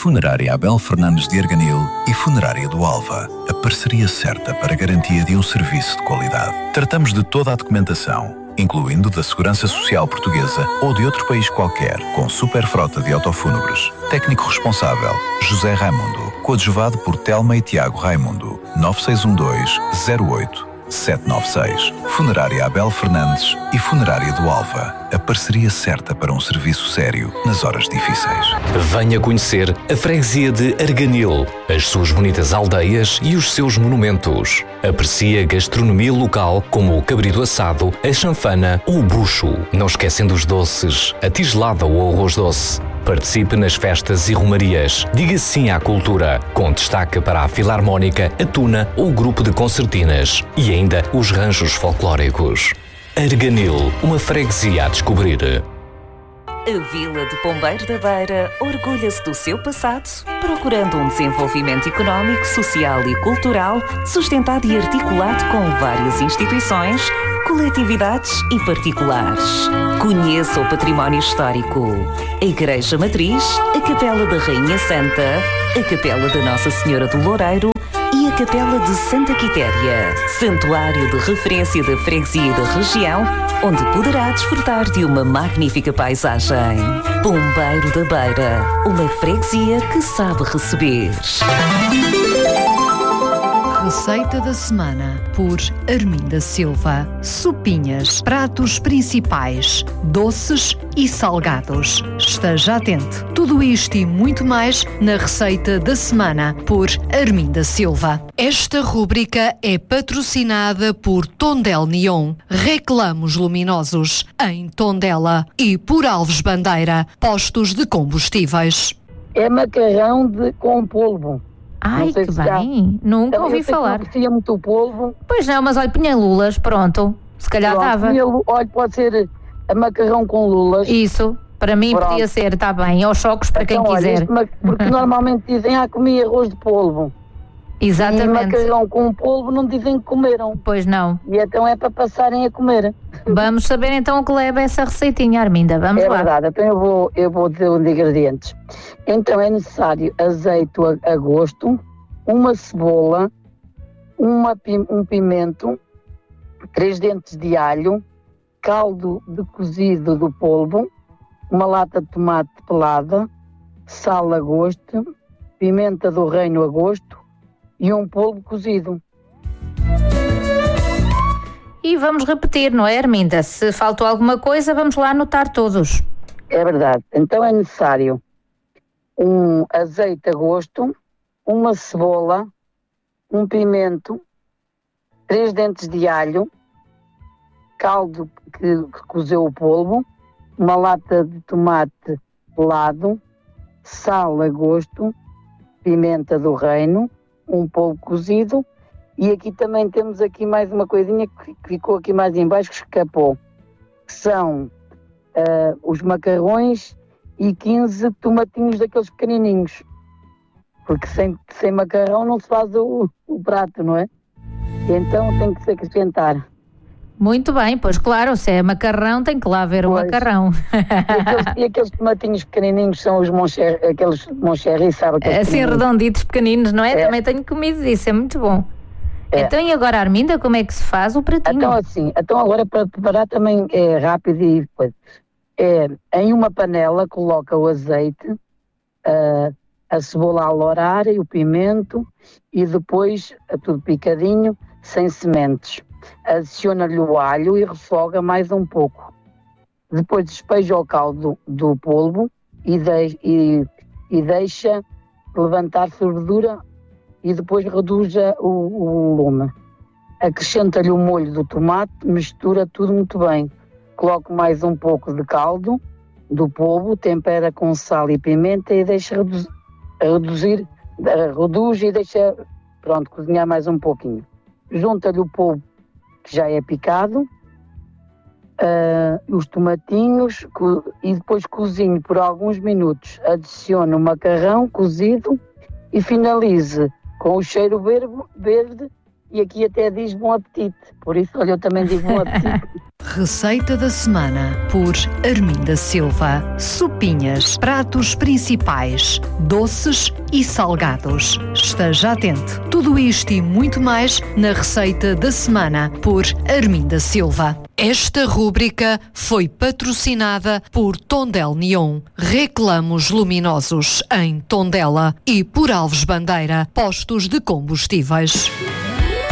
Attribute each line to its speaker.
Speaker 1: Funerária Abel Fernandes de Arganil e Funerária do Alva, a parceria certa para a garantia de um serviço de qualidade. Tratamos de toda a documentação, incluindo da Segurança Social Portuguesa ou de outro país qualquer, com super frota de autofúnebres. Técnico responsável, José Raimundo, coadjuvado por Telma e Tiago Raimundo, 9612-08-796. Funerária Abel Fernandes e Funerária do Alva, a parceria certa para um serviço sério nas horas difíceis.
Speaker 2: Venha conhecer a freguesia de Arganil, as suas bonitas aldeias e os seus monumentos. Aprecie a gastronomia local como o cabrito assado, a chanfana ou o bucho. Não esquecendo os doces, a tigelada ou o arroz doce. Participe nas festas e romarias. Diga sim à cultura, com destaque para a filarmónica, a tuna ou o grupo de concertinas. E ainda os ranchos folclóricos. Arganil, uma freguesia a descobrir.
Speaker 3: A Vila de Pombeiro da Beira orgulha-se do seu passado, procurando um desenvolvimento económico, social e cultural sustentado e articulado com várias instituições, coletividades e particulares. Conheça o património histórico. A Igreja Matriz, a Capela da Rainha Santa, a Capela da Nossa Senhora do Loureiro e a Capela de Santa Quitéria, santuário de referência da freguesia e da região, onde poderá desfrutar de uma magnífica paisagem. Pombeiro da Beira, uma freguesia que sabe receber.
Speaker 4: Receita da semana por Arminda Silva. Sopinhas, pratos principais, doces e salgados. Esteja atento. Tudo isto e muito mais na Receita da semana por Arminda Silva. Esta rúbrica é patrocinada por Tondela Neon, Reclamos Luminosos, em Tondela, e por Alves Bandeira, postos de combustíveis.
Speaker 5: É macarrão com polvo.
Speaker 6: Ai, que bem. Nunca ouvi falar.
Speaker 5: Não conhecia muito o polvo.
Speaker 6: Pois não, mas olha, punha lulas, pronto. Se calhar estava.
Speaker 5: Olha, pode ser a macarrão com lulas.
Speaker 6: Isso, para mim podia ser, está bem. Ou choques para quem quiser.
Speaker 5: Olha, porque normalmente dizem, comi arroz de polvo.
Speaker 6: Exatamente.
Speaker 5: E macarrão com polvo não dizem que comeram.
Speaker 6: Pois não.
Speaker 5: E então é para passarem a comer.
Speaker 6: Vamos saber então o que leva essa receitinha, Arminda. Vamos lá.
Speaker 5: É verdade, então eu vou dizer os ingredientes. Então é necessário azeite a gosto, uma cebola, um pimento, 3 dentes de alho, caldo de cozido do polvo, uma lata de tomate pelada, sal a gosto, pimenta do reino a gosto e um polvo cozido.
Speaker 6: E vamos repetir, não é, Arminda? Se faltou alguma coisa, vamos lá anotar todos.
Speaker 5: É verdade. Então é necessário um azeite a gosto, uma cebola, um pimento, 3 dentes de alho, caldo que cozeu o polvo, uma lata de tomate pelado, sal a gosto, pimenta do reino, um polvo cozido. E aqui também temos aqui mais uma coisinha que ficou aqui mais em baixo, que escapou, que são os macarrões e 15 tomatinhos daqueles pequenininhos, porque sem macarrão não se faz o prato, não é? Então tem que se acrescentar.
Speaker 6: Muito bem, pois claro, se é macarrão tem que lá haver o macarrão.
Speaker 5: E aqueles tomatinhos pequenininhos são os aqueles Moncherry, sabe?
Speaker 6: Assim redonditos, pequeninos, não é? Também tenho comido isso, é muito bom. Então, e agora, Arminda, como é que se faz o pratinho?
Speaker 5: Então agora para preparar também é rápido e depois. Em uma panela coloca o azeite, a cebola a lourar e o pimento e depois tudo picadinho, sem sementes. Adiciona-lhe o alho e refoga mais um pouco. Depois despeja o caldo do polvo e deixa levantar fervedura e depois reduz o lume. Acrescenta-lhe o molho do tomate, mistura tudo muito bem. Coloca mais um pouco de caldo do polvo, tempera com sal e pimenta e deixa reduz e deixa, cozinhar mais um pouquinho. Junta-lhe o polvo que já é picado, os tomatinhos e depois cozinhe por alguns minutos. Adicione o macarrão cozido e finalize com o cheiro verde e aqui até diz bom apetite. Por isso, olha, eu também digo bom apetite.
Speaker 4: Receita da semana por Arminda Silva. Sopinhas, pratos principais, doces e salgados. Esteja atento. Tudo isto e muito mais na receita da semana por Arminda Silva. Esta rúbrica foi patrocinada por Tondela Neon, reclamos luminosos em Tondela, e por Alves Bandeira, postos de combustíveis.